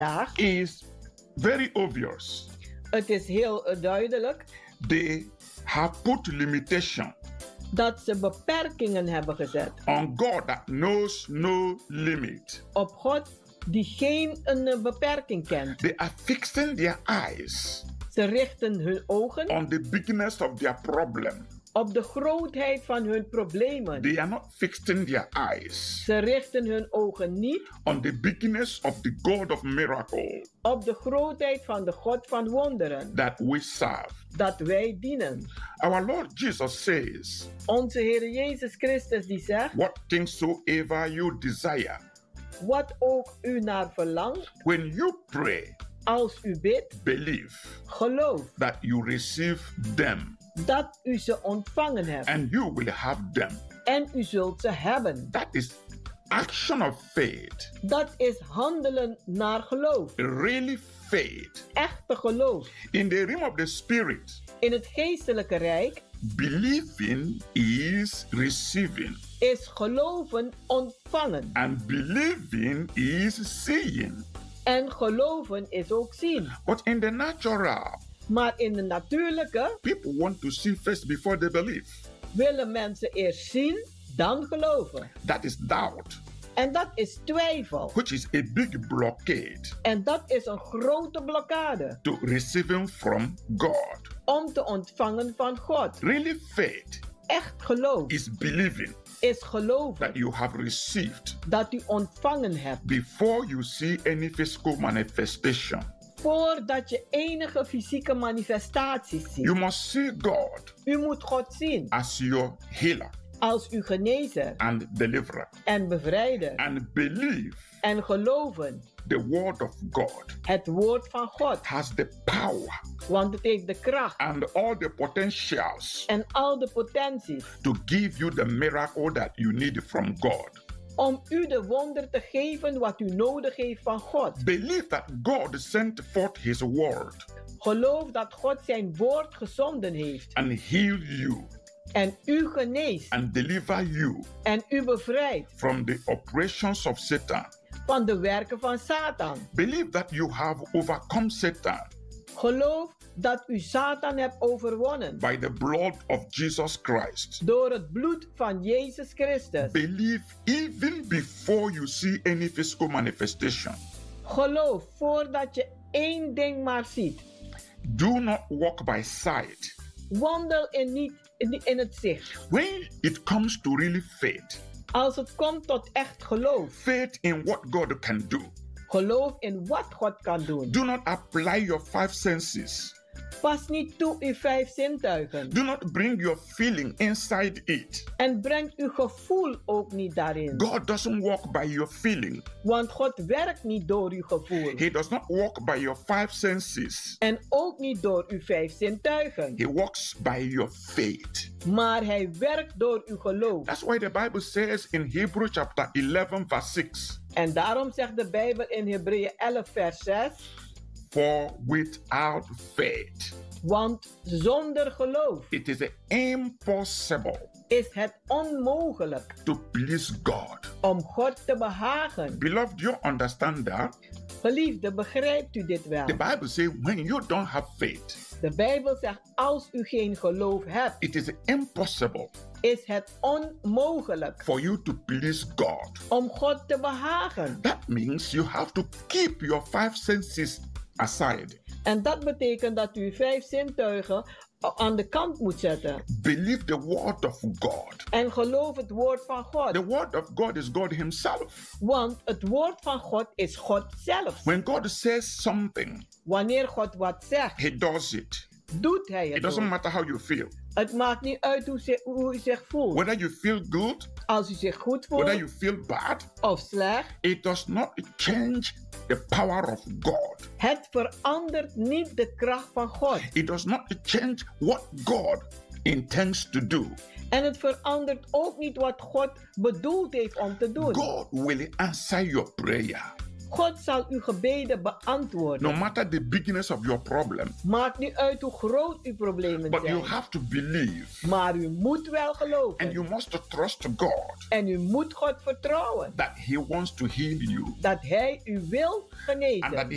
vandaag. is very obvious. Het is heel duidelijk They have put limitation dat ze beperkingen hebben gezet on God that knows no limit. op God die geen een beperking kent. They are fixing their eyes Ze richten hun ogen on the bigness of their problem. op de grootheid van hun problemen. They are not fixing their eyes Ze richten hun ogen niet on the bigness of the God of miracle op de grootheid van de God van wonderen that we serve. dat wij dienen. Our Lord Jesus says, Onze Heer Jezus Christus die zegt, what things soever you desire, wat ook u naar verlangt, when you pray, als u bidt, believe geloof that you receive them dat u ze ontvangen hebt and you will have them. en u zult ze hebben. That is action of faith. Dat is handelen naar geloof. Really faith. Echte geloof. In the realm of the spirit, In het geestelijke rijk believing is receiving is geloven ontvangen. and believing is seeing. En geloven is ook zien. But in the natural, Maar in de natuurlijke people want to see first before they believe. willen mensen eerst zien, dan geloven. That is doubt, En dat is twijfel. which is a big blockade En dat is een grote blokkade to receiving from God. om te ontvangen van God. Really faith Echt geloof is believing is that geloven you have received dat u ontvangen hebt. before you see any physical manifestation. Voordat je enige fysieke manifestaties ziet. You must see God U moet God zien as your healer als uw genezer and deliverer en bevrijder. and believe En geloven the word of God het woord van God. has the power Want het heeft de kracht and all the potentials en al de potenties to give you the miracle that you need from God. om u de wonder te geven wat u nodig heeft van God. Believe that God sent forth his word Geloof dat God zijn woord gezonden heeft and heal you en u geneest and deliver you en u bevrijdt from the operations of Satan. van de werken van Satan. Believe that you have overcome Satan Geloof dat u Satan hebt overwonnen by the blood of Jesus Christ. door het bloed van Jezus Christus. Believe even before you see any physical manifestation. Geloof voordat je één ding maar ziet. Do not walk by sight. Wandel in het zicht. When it comes to really faith, Als het komt tot echt geloof. faith in what God can do, Geloof in wat God kan doen. do not apply your five senses. Pas niet toe uw 5 zintuigen. Do not bring your feeling inside it. En breng uw gevoel ook niet daarin. God doesn't walk by your feeling. Want God werkt niet door uw gevoel. He does not walk by your five senses. En ook niet door uw 5 zintuigen. He walks by your faith. Maar hij werkt door uw geloof. That's why the Bible says in Hebrew chapter 11 verse 6, En daarom zegt de Bijbel in Hebreeën 11 vers 6. for without faith, Want zonder geloof it is impossible is het onmogelijk to please God. om God te behagen. Beloved, you understand that? Geliefde, begrijpt u dit wel? The Bible says when you don't have faith, De Bijbel zegt, als u geen geloof hebt, it is impossible is het onmogelijk for you to please God. om God te behagen. That means you have to keep your five senses aside. En dat betekent dat u 5 zintuigen aan de kant moet zetten. Believe the word of God. En geloof het woord van God. The word of God is God himself. Want het woord van God is God zelf. When God says something, Wanneer God wat zegt, he does it. doet hij It het doesn't ook. matter how you feel. Het maakt niet uit hoe u zich voelt. Whether you feel good, Als u zich goed whether voelt you feel bad, of slecht, it does not change the power of God. het verandert niet de kracht van God. It does not change what God intends to do. En het verandert ook niet wat God bedoeld heeft om te doen. God will answer your prayer. God zal uw gebeden beantwoorden. No matter the bigness of your problem. Maakt niet uit hoe groot uw problemen But zijn. you have to believe. Maar u moet wel geloven. And you must trust God En u moet God vertrouwen. that he wants to heal you. Dat hij u wil And that genezen.